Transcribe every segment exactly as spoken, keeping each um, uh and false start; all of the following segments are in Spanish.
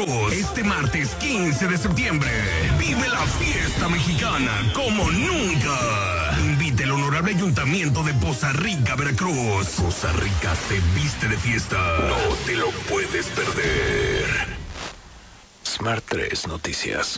Veracruz. Este martes quince de septiembre, vive la fiesta mexicana como nunca. Invita el honorable Ayuntamiento de Poza Rica, Veracruz. Poza Rica se viste de fiesta. No te lo puedes perder. Smart tres Noticias.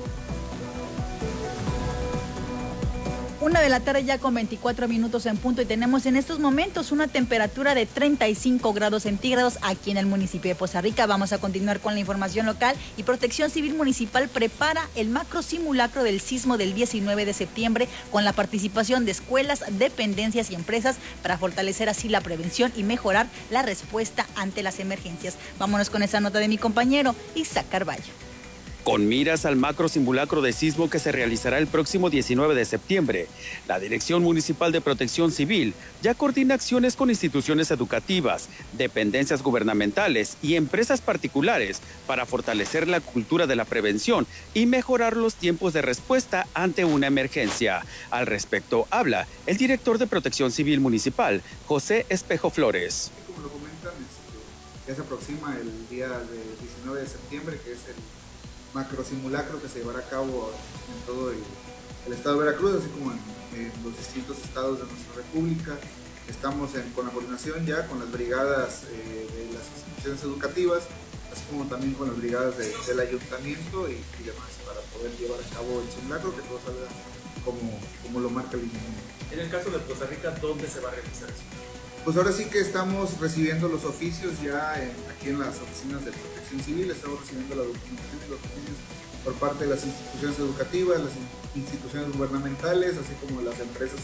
Una de la tarde ya con veinticuatro minutos en punto y tenemos en estos momentos una temperatura de treinta y cinco grados centígrados aquí en el municipio de Poza Rica. Vamos a continuar con la información local y Protección Civil Municipal prepara el macro simulacro del sismo del diecinueve de septiembre con la participación de escuelas, dependencias y empresas para fortalecer así la prevención y mejorar la respuesta ante las emergencias. Vámonos con esa nota de mi compañero Isaac Carballo. Con miras al macro simulacro de sismo que se realizará el próximo diecinueve de septiembre, la Dirección Municipal de Protección Civil ya coordina acciones con instituciones educativas, dependencias gubernamentales y empresas particulares para fortalecer la cultura de la prevención y mejorar los tiempos de respuesta ante una emergencia. Al respecto habla el director de Protección Civil Municipal, José Espejo Flores. Como lo comentan, este, ya se aproxima el día de diecinueve de septiembre, que es el macro simulacro que se llevará a cabo en todo el, el estado de Veracruz, así como en, en los distintos estados de nuestra república. Estamos en, con la coordinación ya con las brigadas eh, de las instituciones educativas, así como también con las brigadas de, del ayuntamiento y, y demás, para poder llevar a cabo el simulacro, que todo salga como, como lo marca el lineamiento. En el caso de Poza Rica, ¿dónde se va a realizar eso? Pues ahora sí que estamos recibiendo los oficios ya en, aquí en las oficinas de Protección Civil, estamos recibiendo la documentación y los oficios por parte de las instituciones educativas, las instituciones gubernamentales, así como las empresas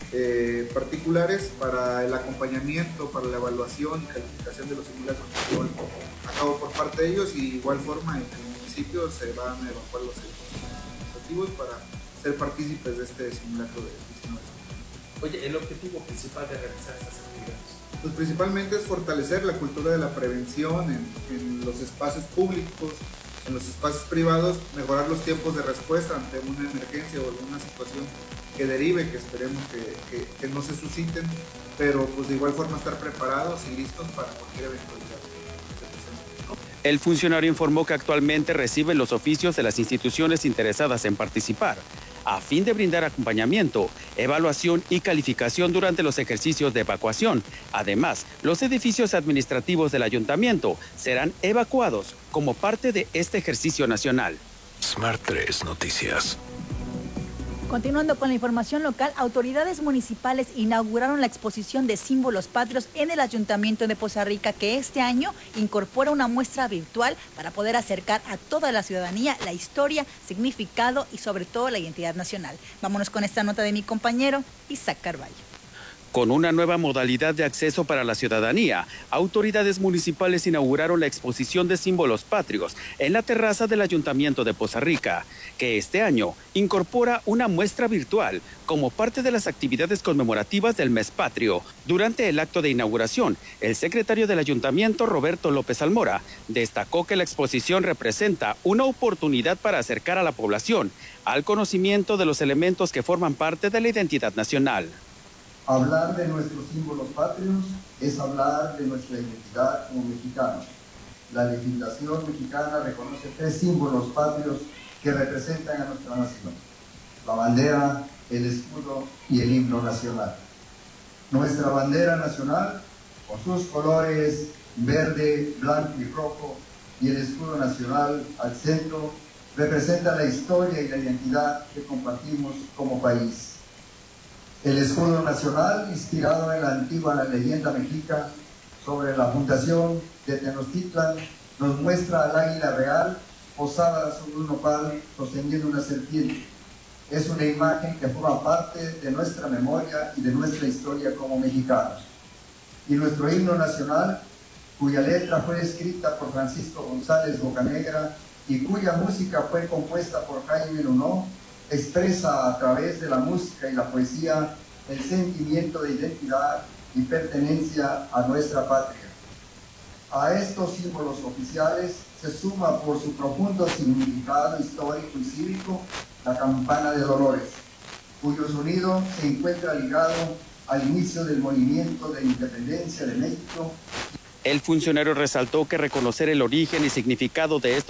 eh, particulares para el acompañamiento, para la evaluación y calificación de los simulacros que se llevan a cabo por parte de ellos, y igual forma en el municipio se van a evacuar los administrativos para ser partícipes de este simulacro de diecinueve. Oye, el objetivo principal de realizar estas actividades. Pues principalmente es fortalecer la cultura de la prevención en, en los espacios públicos, en los espacios privados, mejorar los tiempos de respuesta ante una emergencia o alguna situación que derive, que esperemos que, que, que no se susciten, pero pues de igual forma estar preparados y listos para cualquier eventualidad. El funcionario informó que actualmente recibe los oficios de las instituciones interesadas en participar, a fin de brindar acompañamiento, evaluación y calificación durante los ejercicios de evacuación. Además, los edificios administrativos del ayuntamiento serán evacuados como parte de este ejercicio nacional. Smart tres Noticias. Continuando con la información local, autoridades municipales inauguraron la exposición de símbolos patrios en el Ayuntamiento de Poza Rica, que este año incorpora una muestra virtual para poder acercar a toda la ciudadanía la historia, significado y sobre todo la identidad nacional. Vámonos con esta nota de mi compañero Isaac Carballo. Con una nueva modalidad de acceso para la ciudadanía, autoridades municipales inauguraron la exposición de símbolos patrios en la terraza del Ayuntamiento de Poza Rica, que este año incorpora una muestra virtual como parte de las actividades conmemorativas del mes patrio. Durante el acto de inauguración, el secretario del Ayuntamiento, Roberto López Almora, destacó que la exposición representa una oportunidad para acercar a la población al conocimiento de los elementos que forman parte de la identidad nacional. Hablar de nuestros símbolos patrios es hablar de nuestra identidad como mexicanos. La legislación mexicana reconoce tres símbolos patrios que representan a nuestra nación: la bandera, el escudo y el himno nacional. Nuestra bandera nacional, con sus colores verde, blanco y rojo, y el escudo nacional al centro, representa la historia y la identidad que compartimos como país. El escudo nacional, inspirado en la antigua leyenda mexica sobre la fundación de Tenochtitlan, nos muestra al águila real posada sobre un nopal sosteniendo una serpiente. Es una imagen que forma parte de nuestra memoria y de nuestra historia como mexicanos. Y nuestro himno nacional, cuya letra fue escrita por Francisco González Bocanegra y cuya música fue compuesta por Jaime Lunó, expresa a través de la música y la poesía el sentimiento de identidad y pertenencia a nuestra patria. A estos símbolos oficiales se suma por su profundo significado histórico y cívico la campana de Dolores, cuyo sonido se encuentra ligado al inicio del movimiento de independencia de México. El funcionario resaltó que reconocer el origen y significado de estos